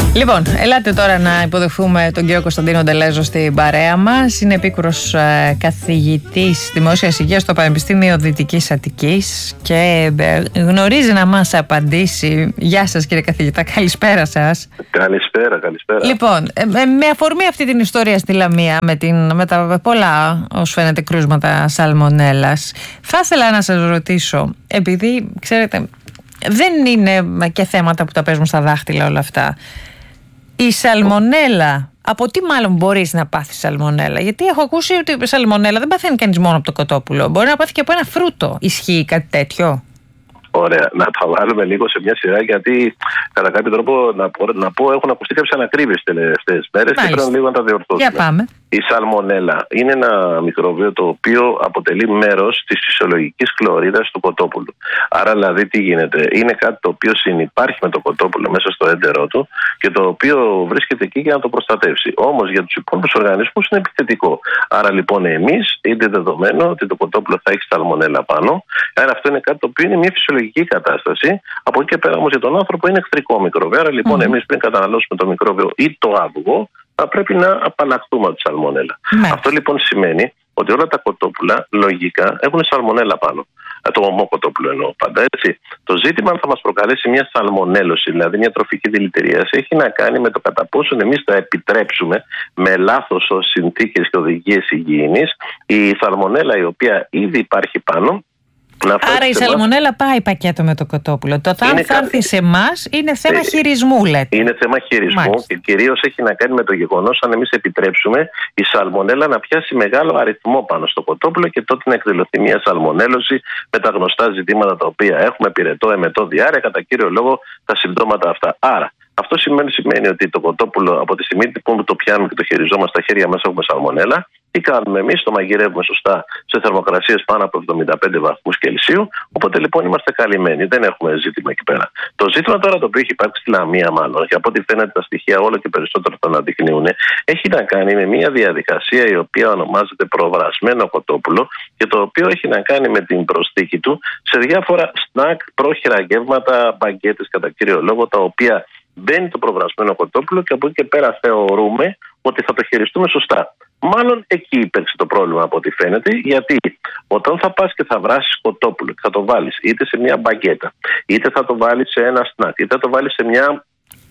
Λοιπόν, ελάτε τώρα να υποδεχθούμε τον κύριο Κωνσταντίνο Ντελέζο στην παρέα μας. Είναι επίκουρος καθηγητής δημόσιας υγείας στο Πανεπιστήμιο Δυτικής Αττικής και γνωρίζει να μας απαντήσει. Γεια σας κύριε καθηγητά, καλησπέρα σας. Καλησπέρα. Λοιπόν, με αφορμή αυτή την ιστορία στη Λαμία με τα πολλά ως φαίνεται κρούσματα σαλμονέλας, θα ήθελα να σας ρωτήσω, επειδή ξέρετε δεν είναι και θέματα που τα παίζουν στα δάχτυλα όλα αυτά, η σαλμονέλα, από τι μάλλον μπορείς να πάθεις σαλμονέλα? Γιατί έχω ακούσει ότι η σαλμονέλα δεν παθαίνει κανείς μόνο από το κοτόπουλο. Μπορεί να πάθει και από ένα φρούτο. Ισχύει κάτι τέτοιο? Ωραία, να τα βάλουμε λίγο σε μια σειρά, γιατί κατά κάποιο τρόπο να πω έχουν ακουστεί κάποιες ανακρίβειες τελευταίες μέρες και πρέπει λίγο να τα διορθώσουμε. Για πάμε. Η σαλμονέλα είναι ένα μικρόβιο το οποίο αποτελεί μέρος της φυσιολογικής χλωρίδας του κοτόπουλου. Άρα δηλαδή τι γίνεται? Είναι κάτι το οποίο συνυπάρχει με το κοτόπουλο μέσα στο έντερό του και το οποίο βρίσκεται εκεί για να το προστατεύσει. Όμως για τους υπόλοιπους οργανισμούς είναι επιθετικό. Άρα λοιπόν εμείς είναι δεδομένο ότι το κοτόπουλο θα έχει σαλμονέλα πάνω. Άρα αυτό είναι κάτι το οποίο είναι μια φυσιολογική κατάσταση. Από εκεί και πέρα όμως για τον άνθρωπο είναι εχθρικό μικρόβιο. Άρα λοιπόν εμείς πριν καταναλώσουμε το μικρόβιο ή το αυγό, θα πρέπει να απαλλαχθούμε από τη σαλμονέλα. Αυτό λοιπόν σημαίνει ότι όλα τα κοτόπουλα λογικά έχουν σαλμονέλα πάνω. Το ομοκοτόπουλο εννοώ πάντα, έτσι. Το ζήτημα αν θα μας προκαλέσει μια σαλμονέλωση, δηλαδή μια τροφική δηλητηρίαση, έχει να κάνει με το κατά πόσο εμείς θα επιτρέψουμε με λάθος συνθήκες και οδηγίες υγιεινής η σαλμονέλα η οποία ήδη υπάρχει πάνω. Άρα η σαλμονέλα πάει πακέτο με το κοτόπουλο. Το αν θα έρθει σε εμάς είναι θέμα χειρισμού, λέτε. Είναι θέμα χειρισμού και κυρίως έχει να κάνει με το γεγονός αν εμείς επιτρέψουμε η σαλμονέλα να πιάσει μεγάλο αριθμό πάνω στο κοτόπουλο και τότε να εκδηλωθεί μια σαλμονέλωση με τα γνωστά ζητήματα τα οποία έχουμε, πυρετό, εμετό, διάρρεια, κατά κύριο λόγο τα συμπτώματα αυτά. Άρα, αυτό σημαίνει ότι το κοτόπουλο από τη στιγμή που το πιάνουμε και το χειριζόμαστε στα χέρια μας έχουμε σαλμονέλα. Τι κάνουμε εμείς? Το μαγειρεύουμε σωστά σε θερμοκρασίες πάνω από 75 βαθμούς Κελσίου. Οπότε λοιπόν είμαστε καλυμμένοι. Δεν έχουμε ζήτημα εκεί πέρα. Το ζήτημα τώρα το οποίο έχει υπάρξει στη Λαμία, μάλλον, και από ό,τι φαίνεται τα στοιχεία όλο και περισσότερο το αναδεικνύουν, έχει να κάνει με μια διαδικασία η οποία ονομάζεται προβρασμένο κοτόπουλο και το οποίο έχει να κάνει με την προσθήκη του σε διάφορα σνακ, πρόχειρα γεύματα, μπαγκέτες κατά κύριο λόγο, τα οποία μπαίνει το προβρασμένο κοτόπουλο και από εκεί και πέρα θεωρούμε ότι θα το χειριστούμε σωστά. Μάλλον εκεί υπήρξε το πρόβλημα από ό,τι φαίνεται, γιατί όταν θα πας και θα βράσεις κοτόπουλο και θα το βάλεις είτε σε μια μπαγκέτα, είτε θα το βάλεις σε ένα σνακ, είτε θα το βάλεις σε μια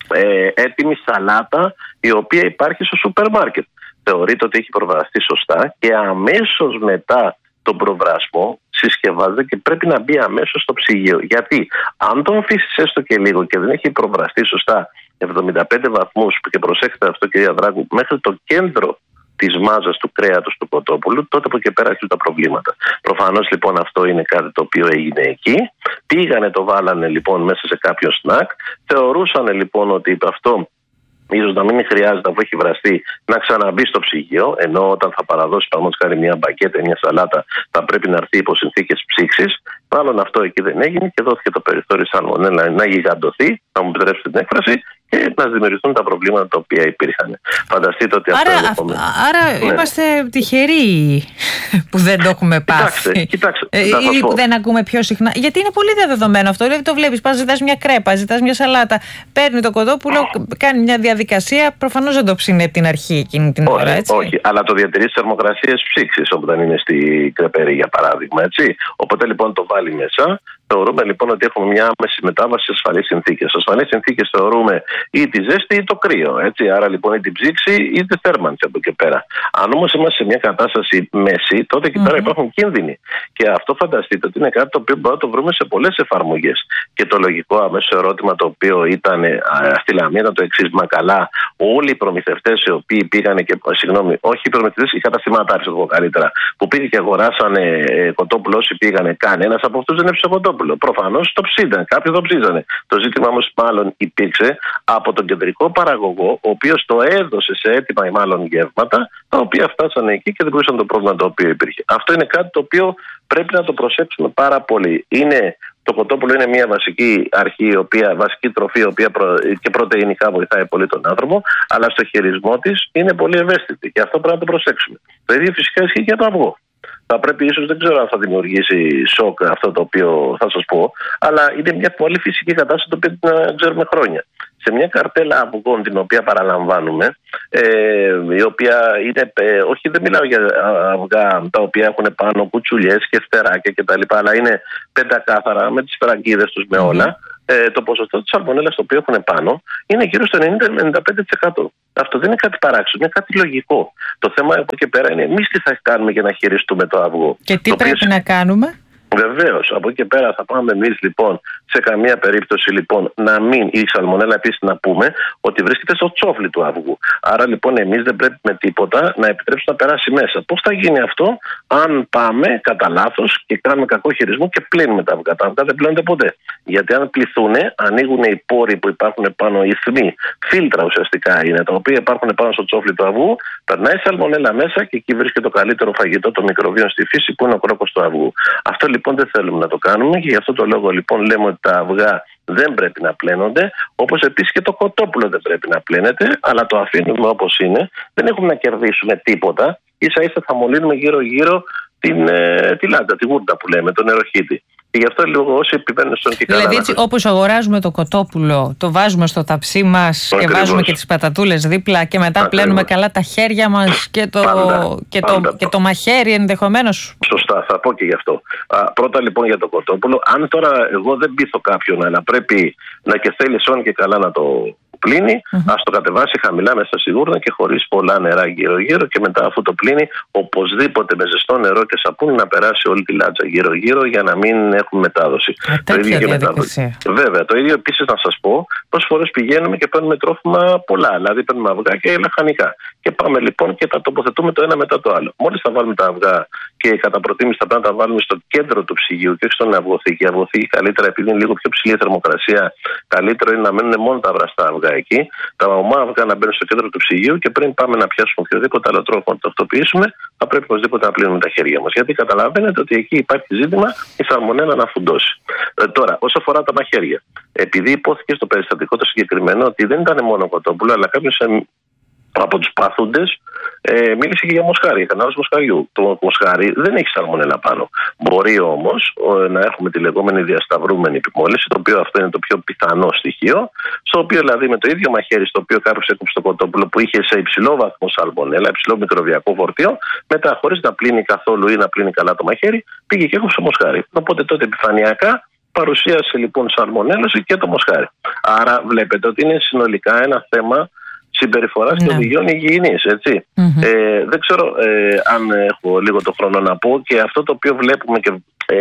έτοιμη σαλάτα η οποία υπάρχει στο σούπερ μάρκετ, θεωρείται ότι έχει προβραστεί σωστά και αμέσως μετά τον προβρασμό συσκευάζεται και πρέπει να μπει αμέσως στο ψυγείο. Γιατί αν τον αφήσεις έστω και λίγο και δεν έχει προβραστεί σωστά 75 βαθμούς, και προσέξτε αυτό κυρία Δράκου, μέχρι το κέντρο της μάζας του κρέατος του κοτόπουλου, τότε από εκεί πέρα αρχίζουν τα προβλήματα. Προφανώς λοιπόν αυτό είναι κάτι το οποίο έγινε εκεί. Πήγανε, το βάλανε λοιπόν μέσα σε κάποιο σνακ. Θεωρούσαν λοιπόν ότι αυτό ίσως να μην χρειάζεται, αφού έχει βραστεί, να ξαναμπεί στο ψυγείο, ενώ όταν θα παραδώσει παραδείγματος χάρη μια μπακέτα, μια σαλάτα, θα πρέπει να έρθει υπό συνθήκες ψήξης. Μάλλον αυτό εκεί δεν έγινε και δόθηκε το περιθώριο σαλμονέλα να γιγαντωθεί, να μου επιτρέψετε την έκφραση, και να δημιουργηθούν τα προβλήματα τα οποία υπήρχαν. Φανταστείτε ότι αυτό είναι. Άρα είμαστε τυχεροί που δεν το έχουμε πάθει. Κοιτάξτε. Ή που δεν ακούμε πιο συχνά. Γιατί είναι πολύ διαδεδομένο αυτό. Δηλαδή το βλέπεις, πας, ζητάς μια κρέπα, ζητάς μια σαλάτα, παίρνει το κοτόπουλο, κάνει μια διαδικασία. Προφανώς δεν το ψήνει από την αρχή εκείνη την ώρα, έτσι. Όχι, αλλά το διατηρεί στις θερμοκρασίες ψήξης όταν είναι στη κρεπέρη, για παράδειγμα, έτσι. Οπότε λοιπόν το βάλει μέσα. Θεωρούμε λοιπόν ότι έχουμε μια άμεση μετάβαση σε ασφαλείς συνθήκες. Σε ασφαλείς συνθήκες θεωρούμε ή τη ζέστη ή το κρύο. Έτσι. Άρα λοιπόν ή την ψήξη ή τη θέρμανση από εκεί πέρα. Αν όμως είμαστε σε μια κατάσταση μέση, τότε εκεί πέρα υπάρχουν κίνδυνοι. Και αυτό φανταστείτε ότι είναι κάτι το οποίο μπορούμε να το βρούμε σε πολλές εφαρμογές. Και το λογικό αμέσως ερώτημα το οποίο ήταν στη Λαμία ήταν το εξής: μα καλά, όλοι οι προμηθευτές οι οποίοι πήγανε και. Συγγνώμη, όχι οι προμηθευτές, οι καταστηματάρχες, το πω καλύτερα, που πήγε και αγοράσανε κοτόπουλο, όσοι πήγανε, κανένας από αυτούς δεν έψησε κοτόπουλο. Προφανώς το ψήναν, κάποιοι το ψίζανε. Το ζήτημα όμως μάλλον υπήρξε από τον κεντρικό παραγωγό, ο οποίος το έδωσε σε έτοιμα ή μάλλον γεύματα, τα οποία φτάσανε εκεί και δημιούργησαν το πρόβλημα το οποίο υπήρχε. Αυτό είναι κάτι το οποίο πρέπει να το προσέξουμε πάρα πολύ. Το κοτόπουλο είναι μια βασική αρχή, βασική τροφή, η οποία και πρωτεϊνικά βοηθάει πολύ τον άνθρωπο, αλλά στο χειρισμό της είναι πολύ ευαίσθητη και αυτό πρέπει να το προσέξουμε. Το ίδιο φυσικά ισχύει για το αυγό. Θα πρέπει, ίσως δεν ξέρω αν θα δημιουργήσει σοκ αυτό το οποίο θα σας πω, αλλά είναι μια πολύ φυσική κατάσταση το οποίο την ξέρουμε χρόνια. σε μια καρτέλα αυγών την οποία παραλαμβάνουμε, η οποία είναι, όχι δεν μιλάω για αυγά τα οποία έχουν πάνω κουτσουλιές και φτεράκια κτλ, αλλά είναι πεντακάθαρα με τις φραγκίδες τους με όλα. Το ποσοστό της σαλμονέλας το οποίο έχουν πάνω είναι γύρω στο 90-95%. Αυτό δεν είναι κάτι παράξενο, είναι κάτι λογικό. Το θέμα από εκεί πέρα είναι εμείς τι θα κάνουμε για να χειριστούμε το αυγό. Και τι πρέπει να κάνουμε? Βεβαίως, από εκεί και πέρα θα πάμε εμείς λοιπόν σε καμία περίπτωση λοιπόν να μην, η σαλμονέλα επίσης να πούμε ότι βρίσκεται στο τσόφλι του αυγού. Άρα λοιπόν εμείς δεν πρέπει με τίποτα να επιτρέψουμε να περάσει μέσα. Πώς θα γίνει αυτό αν πάμε κατά λάθος και κάνουμε κακό χειρισμό και πλύνουμε τα αυγά? Τα αυγά δεν πλύνονται ποτέ. Γιατί αν πληθούν, ανοίγουν οι πόροι που υπάρχουν πάνω, οι θμοί, φίλτρα ουσιαστικά είναι, τα οποία υπάρχουν πάνω στο τσόφλι του αυγού, περνάει η σαλμονέλα μέσα και εκεί βρίσκεται το καλύτερο φαγητό των μικροβίων στη φύση που είναι ο κρόκος του αυγού. Αυτό λοιπόν δεν θέλουμε να το κάνουμε και γι' αυτό το λόγο λοιπόν λέμε ότι τα αυγά δεν πρέπει να πλένονται, όπως επίσης και το κοτόπουλο δεν πρέπει να πλένεται, αλλά το αφήνουμε όπως είναι, δεν έχουμε να κερδίσουμε τίποτα, ίσα ίσα θα μολύνουμε γύρω γύρω τη λάντα, τη γούρτα που λέμε, τον νεροχύτη. Και γι' αυτό λίγο όσοι επιμένουν στον κικάλα. Δηλαδή, έτσι όπως αγοράζουμε το κοτόπουλο, το βάζουμε στο ταψί μας και βάζουμε και τις πατατούλες δίπλα και μετά πλένουμε καλά τα χέρια μας και το μαχαίρι ενδεχομένως. Σωστά, θα πω και γι' αυτό. Πρώτα λοιπόν για το κοτόπουλο. Αν τώρα εγώ δεν πείθω κάποιον, αλλά πρέπει να και θέλει σόν και καλά να το πλύνει, ας το κατεβάσει χαμηλά μέσα στη γούρνα και χωρίς πολλά νερά γύρω-γύρω και μετά αφού το πλύνει, οπωσδήποτε με ζεστό νερό και σαπούνι να περάσει όλη τη λάτσα γύρω-γύρω για να μην έχουμε μετάδοση. Το ίδιο και μετάδοση. Βέβαια, το ίδιο επίσης να σας πω, πόσες φορές πηγαίνουμε και παίρνουμε τρόφιμα πολλά, δηλαδή παίρνουμε αυγά και λαχανικά. Και πάμε λοιπόν και τα τοποθετούμε το ένα μετά το άλλο. Μόλις θα βάλουμε τα αυγά και κατά προτίμηση θα πρέπει να τα βάλουμε στο κέντρο του ψυγείου και όχι στον αυγοθήκη. Η αυγοθήκη καλύτερα, επειδή είναι λίγο πιο ψηλή η θερμοκρασία, καλύτερο είναι να μένουν μόνο τα βραστά αυγά εκεί. Τα ομά αυγά να μπαίνουν στο κέντρο του ψυγείου και πριν πάμε να πιάσουμε οποιοδήποτε άλλο τρόπο να το τακτοποιήσουμε, θα πρέπει οπωσδήποτε να πλύνουμε τα χέρια μας. Γιατί καταλαβαίνετε ότι εκεί υπάρχει ζήτημα η σαλμονέλα να φουντώσει. Τώρα, όσο αφορά τα μαχαίρια, επειδή υπόθηκε στο περιστατικό το συγκεκριμένο ότι δεν ήταν μόνο κοτόπουλο, αλλά κάποιο από τους παθούντες μίλησε και για μοσχάρι, για κανάλος μοσχαριού. Το μοσχάρι δεν έχει σαλμονέλα πάνω. Μπορεί όμως να έχουμε τη λεγόμενη διασταυρούμενη επιμόλυνση, το οποίο αυτό είναι το πιο πιθανό στοιχείο, στο οποίο δηλαδή με το ίδιο μαχαίρι στο οποίο κάποιος έκοψε το κοτόπουλο που είχε σε υψηλό βαθμό σαλμονέλα, υψηλό μικροβιακό φορτίο, μετά χωρίς να πλύνει καθόλου ή να πλύνει καλά το μαχαίρι, πήγε και έκοψε μοσχάρι. Οπότε τότε επιφανειακά παρουσίασε λοιπόν σαλμονέλωση και το μοσχάρι. Άρα βλέπετε ότι είναι συνολικά ένα θέμα συμπεριφοράς και οδηγιών υγιεινής, έτσι. Δεν ξέρω αν έχω λίγο το χρόνο να πω και αυτό το οποίο βλέπουμε και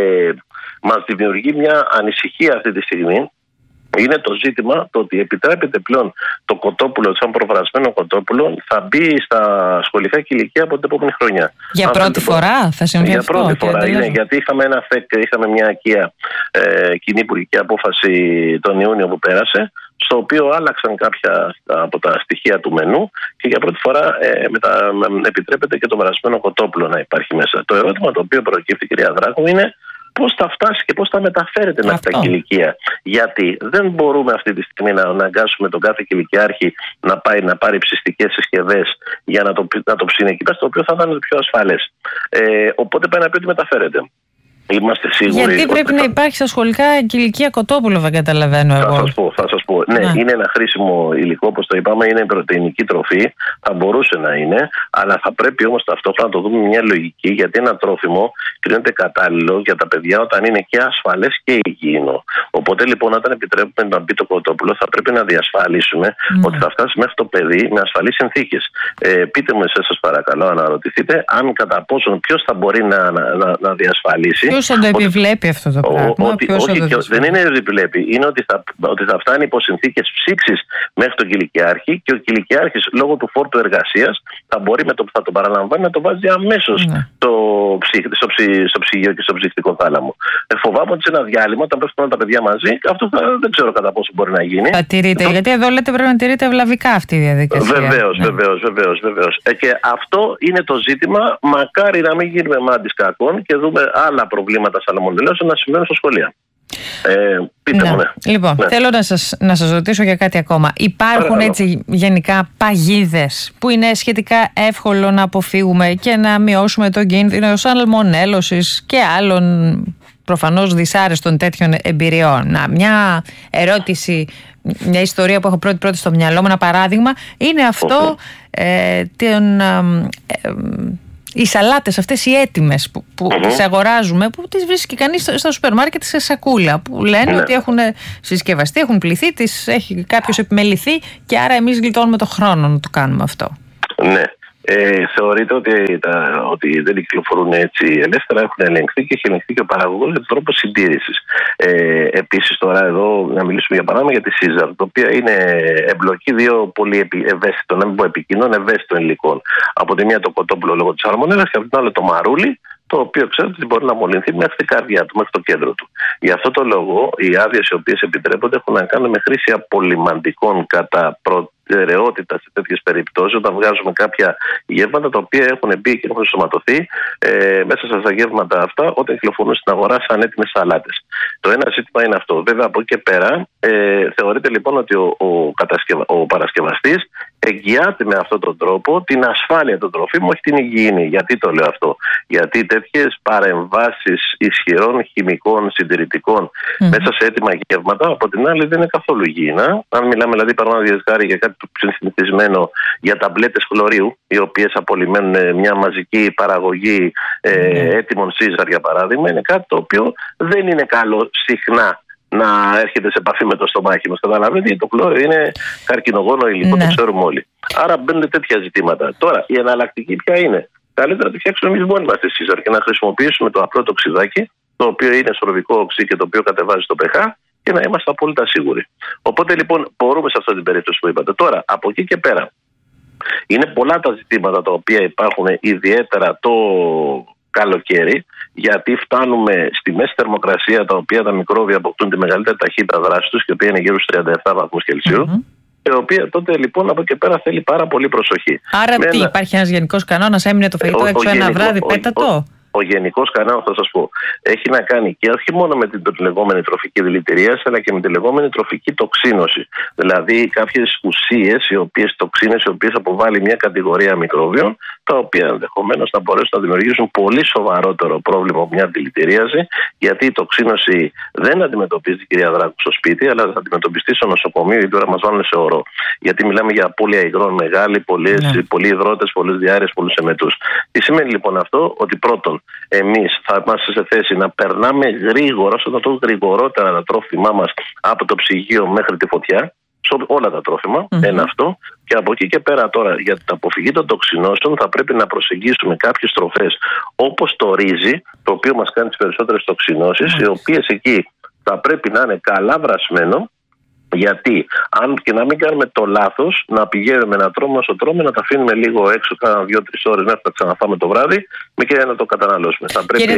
μας δημιουργεί μια ανησυχία αυτή τη στιγμή είναι το ζήτημα το ότι επιτρέπεται πλέον το κοτόπουλο, σαν προφρασμένο κοτόπουλο, θα μπει στα σχολικά κηλικεία από την επόμενη χρονιά. Για πρώτη φορά θα συμβεί αυτό? Για πρώτη φορά είναι, γιατί είχαμε μια κοινή υπουργική απόφαση τον Ιούνιο που πέρασε, στο οποίο άλλαξαν κάποια από τα στοιχεία του μενού και για πρώτη φορά επιτρέπεται και το βρασμένο κοτόπουλο να υπάρχει μέσα. Το ερώτημα το οποίο προκύπτει, κυρία Δράκου, είναι πώς θα φτάσει και πώς θα μεταφέρεται μέχρι τα κηλικεία. Γιατί δεν μπορούμε αυτή τη στιγμή να αναγκάσουμε τον κάθε κηλικιάρχη να πάει να πάρει ψιστικές συσκευές για να το ψήνει εκεί πέρα, το οποίο θα ήταν το πιο ασφαλές. Οπότε πάει να πει ότι μεταφέρεται. Είμαστε σίγουροι. Γιατί πρέπει να υπάρχει στα σχολικά κηλικεία κοτόπουλο, δεν καταλαβαίνω εγώ. Θα σας πω. Ναι, είναι ένα χρήσιμο υλικό, όπως το είπαμε, είναι πρωτεϊνική τροφή. Θα μπορούσε να είναι, αλλά θα πρέπει όμως ταυτόχρονα να το δούμε μια λογική, γιατί ένα τρόφιμο κρίνεται κατάλληλο για τα παιδιά όταν είναι και ασφαλές και υγιεινό. Οπότε λοιπόν, όταν επιτρέπουμε να μπει το κοτόπουλο, θα πρέπει να διασφαλίσουμε ότι θα φτάσει μέχρι το παιδί με ασφαλείς συνθήκες. Πείτε μου εσείς, σας παρακαλώ, αναρωτηθείτε αν κατά πόσον ποιος θα μπορεί να διασφαλίσει. Ποιος θα το επιβλέπει αυτό το πράγμα? Δεν είναι επιβλέπει. Είναι ότι θα φτάνει υπό συνθήκες ψήξης μέχρι τον κηλικιάρχη και ο κηλικιάρχης λόγω του φόρτου εργασίας θα μπορεί με το που θα τον παραλαμβάνει να το βάζει αμέσως στο ψυγείο και στο ψυχτικό θάλαμο. Φοβάμαι ότι σε ένα διάλειμμα, όταν πέφτουν όλα τα παιδιά μαζί, αυτό δεν ξέρω κατά πόσο μπορεί να γίνει. Θα τηρείται, γιατί εδώ λέτε πρέπει να τηρείται ευλαβικά αυτή η διαδικασία. Βεβαίως. Και αυτό είναι το ζήτημα. Μακάρι να μην γίνουμε μάντης κακών και δούμε άλλα προβλήματα σαλμονελлез να συμβαίνουν στα σχολεία. Πείτε μου, ναι. Λοιπόν, θέλω να σας ρωτήσω για κάτι ακόμα. Υπάρχουν έτσι γενικά παγίδες που είναι σχετικά εύκολο να αποφύγουμε και να μειώσουμε τον κίνδυνο σαλμονέλωσης και άλλων προφανώς δυσάρεστων τέτοιων εμπειριών. Μια ερώτηση, μια ιστορία που έχω πρώτη στο μυαλό μου, ένα παράδειγμα, είναι αυτό οι σαλάτες αυτές οι έτοιμες που τις αγοράζουμε, που τις βρίσκει κανείς στο σούπερ μάρκετ σε σακούλα, που λένε ότι έχουν συσκευαστεί, έχουν πληθεί, τις έχει κάποιος επιμεληθεί και άρα εμείς γλιτώνουμε το χρόνο να το κάνουμε αυτό. Ναι. Θεωρείται ότι δεν κυκλοφορούν έτσι ελεύθερα, έχουν ελεγχθεί και έχει ελεγχθεί και ο παραγωγός για τον τρόπο συντήρησης. Επίσης, τώρα εδώ να μιλήσουμε για παράδειγμα για τη Caesar, το οποίο είναι εμπλοκή δύο πολύ ευαίσθητων, να μην πω επικοινών, ευαίσθητων υλικών. Από τη μία το κοτόπουλο λόγω της σαλμονέλας και από την άλλη το μαρούλι, το οποίο ξέρετε ότι μπορεί να μολυνθεί μέχρι την καρδιά του, μέχρι το κέντρο του. Γι' αυτό το λόγο, οι άδειες οι οποίες επιτρέπονται έχουν να κάνουν με χρήση απολυμαντικών κατά προτεραιότητα σε τέτοιες περιπτώσεις, όταν βγάζουμε κάποια γεύματα τα οποία έχουν μπει και έχουν ενσωματωθεί μέσα στα γεύματα αυτά όταν κυκλοφορούν στην αγορά σαν έτοιμες σαλάτες. Το ένα ζήτημα είναι αυτό. Βέβαια, από εκεί και πέρα, θεωρείται λοιπόν ότι ο παρασκευαστής εγγυάται με αυτόν τον τρόπο την ασφάλεια των τροφίμων, όχι την υγιεινή. Γιατί το λέω αυτό? Γιατί τέτοιες παρεμβάσεις ισχυρών χημικών συντηρητικών μέσα σε έτοιμα γεύματα, από την άλλη, δεν είναι καθόλου υγιεινά. Αν μιλάμε δηλαδή παραδείγματος για κάτι συνηθισμένο για ταμπλέτες χλωρίου, οι οποίες απολυμμένουν μια μαζική παραγωγή έτοιμων Caesar, για παράδειγμα, είναι κάτι το οποίο δεν είναι καλό συχνά να έρχεται σε επαφή με το στομάχι μας. Καταλαβαίνετε, το χλώριο είναι καρκινογόνο υλικό, το ξέρουμε όλοι. Άρα μπαίνουν τέτοια ζητήματα. Τώρα, η εναλλακτική ποια είναι? Καλύτερα να τη φτιάξουμε εμείς μόνοι μας τη Caesar και να χρησιμοποιήσουμε το απλό το ξυδάκι, το οποίο είναι σορβικό οξύ και το οποίο κατεβάζει το pH, και να είμαστε απόλυτα σίγουροι. Οπότε λοιπόν μπορούμε σε αυτή την περίπτωση που είπατε. Τώρα, από εκεί και πέρα, είναι πολλά τα ζητήματα τα οποία υπάρχουν ιδιαίτερα το καλοκαίρι, γιατί φτάνουμε στη μέση θερμοκρασία, τα οποία τα μικρόβια αποκτούν τη μεγαλύτερη ταχύτητα δράσης τους, και η οποία είναι γύρω στους 37 βαθμούς Κελσίου. Η οποία τότε λοιπόν από εκεί και πέρα θέλει πάρα πολύ προσοχή. Άρα τι, υπάρχει ένας γενικός κανόνας, έμεινε το φαγητό έξω ένα βράδυ, πέτατο? Ο γενικός κανόνας, θα σας πω, έχει να κάνει και όχι μόνο με την λεγόμενη τροφική δηλητηρίαση, αλλά και με τη λεγόμενη τροφική τοξίνωση. Δηλαδή κάποιες ουσίες, τοξίνες, οι οποίες αποβάλλει μια κατηγορία μικρόβιων, τα οποία ενδεχομένως θα μπορέσουν να δημιουργήσουν πολύ σοβαρότερο πρόβλημα από μια δηλητηρίαση, γιατί η τοξίνωση δεν αντιμετωπίζει την κυρία Δράκου στο σπίτι, αλλά θα αντιμετωπιστεί στο νοσοκομείο, γιατί τώρα μας βάλουν σε ορό. Γιατί μιλάμε για απώλεια υγρών μεγάλη, πολλοί υδρότες, πολλές διάρρειες, πολλούς εμετούς. Τι σημαίνει λοιπόν αυτό? Ότι πρώτον, εμείς θα είμαστε σε θέση να περνάμε γρήγορα, όσο να το γρηγορότερα, τα τρόφιμά μας από το ψυγείο μέχρι τη φωτιά, σε όλα τα τρόφιμα, ένα αυτό. Και από εκεί και πέρα τώρα, για την αποφυγή των τοξινώσεων, θα πρέπει να προσεγγίσουμε κάποιες τροφές όπως το ρύζι, το οποίο μας κάνει τις περισσότερες τοξινώσεις, οι οποίες εκεί θα πρέπει να είναι καλά βρασμένο. Γιατί, αν και να μην κάνουμε το λάθος, να πηγαίνουμε να τρώμε όσο τρώμε, να τα αφήνουμε λίγο έξω, κάνα 2-3 ώρες μέχρι να ξαναφάμε το βράδυ, και να το καταναλώσουμε. Θα πρέπει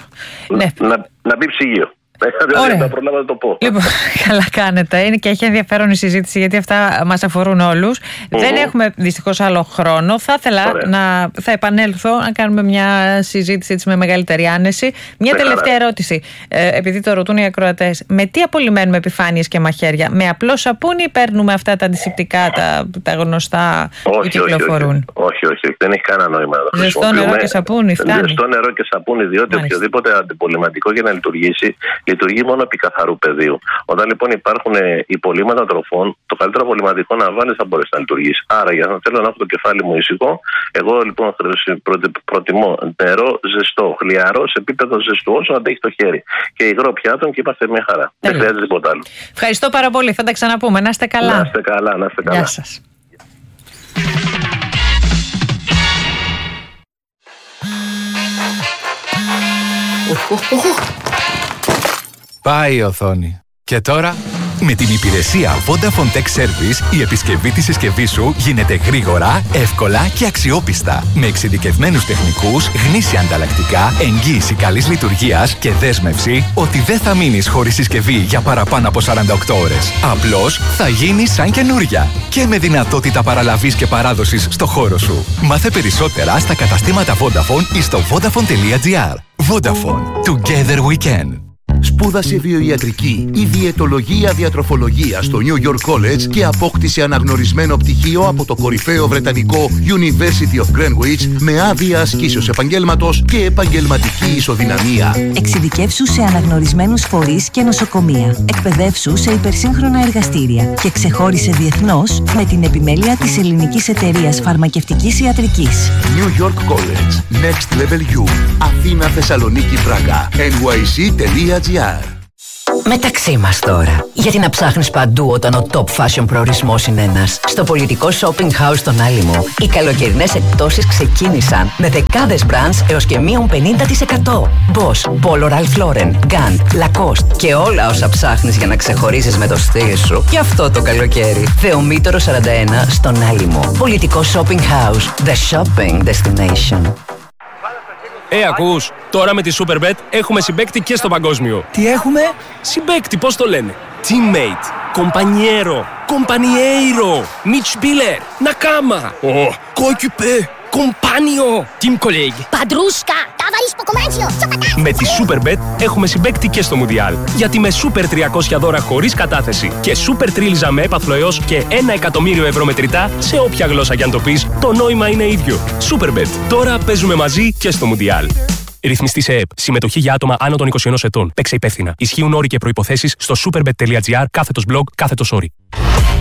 να μπει ψυγείο. Ωραία. Θα προλάβω να το πω. Λοιπόν, καλά κάνετε. Είναι και έχει ενδιαφέρον η συζήτηση, γιατί αυτά μας αφορούν όλους. Δεν έχουμε δυστυχώς άλλο χρόνο. Θα ήθελα θα επανέλθω να κάνουμε μια συζήτηση έτσι με μεγαλύτερη άνεση. Μια τελευταία ερώτηση, επειδή το ρωτούν οι ακροατές. Με τι απολυμμένουμε επιφάνειες και μαχαίρια? Με απλό σαπούνι ή παίρνουμε αυτά τα αντισηπτικά, τα γνωστά που κυκλοφορούν? Όχι. Δεν έχει κανένα νόημα να το χρησιμοποιούμε. Ζεστό νερό και σαπούνι φτάνει? Ζεστό νερό και σαπούνι, διότι οποιοδήποτε αντιπολυματικό για να λειτουργήσει, λειτουργεί μόνο επί καθαρού πεδίου. Όταν λοιπόν υπάρχουν υπολείμματα τροφών, το καλύτερο απολυματικό να βάλει θα μπορέσει να λειτουργήσει. Άρα, για να θέλω να έχω το κεφάλι μου ήσυχο, εγώ λοιπόν προτιμώ νερό ζεστό, χλιαρό, σε επίπεδο ζεστού, όσο αντέχει το χέρι. Και υγρό πιάτων, και είμαστε μια χαρά. Δεν χρειάζεται τίποτα άλλο. Ευχαριστώ πάρα πολύ. Θα τα ξαναπούμε. Να είστε καλά. Να είστε καλά. Γεια σας. Πάει η οθόνη. Και τώρα, με την υπηρεσία Vodafone Tech Service, η επισκευή της συσκευής σου γίνεται γρήγορα, εύκολα και αξιόπιστα. Με εξειδικευμένους τεχνικούς, γνήσια ανταλλακτικά, εγγύηση καλής λειτουργίας και δέσμευση ότι δεν θα μείνεις χωρίς συσκευή για παραπάνω από 48 ώρες. Απλώς θα γίνει σαν καινούρια. Και με δυνατότητα παραλαβής και παράδοσης στο χώρο σου. Μάθε περισσότερα στα καταστήματα Vodafone ή στο vodafone.gr. Vodafone. Together we can. Σπούδασε βιοιατρική ή διαιτολογία διατροφολογία στο New York College και απόκτησε αναγνωρισμένο πτυχίο από το κορυφαίο βρετανικό University of Greenwich με άδεια ασκήσεως επαγγέλματος και επαγγελματική ισοδυναμία. Εξειδικεύσου σε αναγνωρισμένους φορείς και νοσοκομεία. Εκπαιδεύσου σε υπερσύγχρονα εργαστήρια και ξεχώρισε διεθνώς με την επιμέλεια της Ελληνικής Εταιρείας Φαρμακευτικής Ιατρικής. New York College. Next Level U. Αθήνα, Θεσσαλονίκη, Πράγα. nyc.gr. Μεταξύ μας τώρα. Γιατί να ψάχνεις παντού όταν ο top fashion προορισμός είναι ένας? Στο πολιτικό shopping house στον Άλυμο, οι καλοκαιρινές εκπτώσεις ξεκίνησαν με δεκάδες brands έως και μείον 50%. Boss, Polo Ralph Lauren, Gant, Lacoste και όλα όσα ψάχνεις για να ξεχωρίσεις με το στυλ σου και αυτό το καλοκαίρι. Θεομήτωρο 41 στον Άλυμο. Πολιτικό shopping house. The shopping destination. Ακούς, τώρα με τη Superbet έχουμε συμπαίκτη και στο παγκόσμιο. Τι έχουμε? Συμπαίκτη, πώς το λένε? Teammate, compañero, compañeiro, Mitspieler, Nakama, coéquipier, compagno, team colleague. Παντρούσκα, ταβαρίσκο κομμάτσιο, Με τη Superbet έχουμε συμπαίκτη και στο Μουντιάλ. Γιατί με Super 300 δώρα χωρίς κατάθεση και Super Τρίλιζα με έπαθλο έως και 1 εκατομμύριο ευρώ μετρητά, σε όποια γλώσσα κι αν το πεις, το νόημα είναι ίδιο. Superbet. Τώρα παίζουμε μαζί και στο Μουντιάλ. Ρυθμιστή σε ΕΕΠ. Συμμετοχή για άτομα άνω των 21 ετών. Παίξε υπεύθυνα. Ισχύουν όροι και προϋποθέσεις στο superbet.gr/blog/όροι.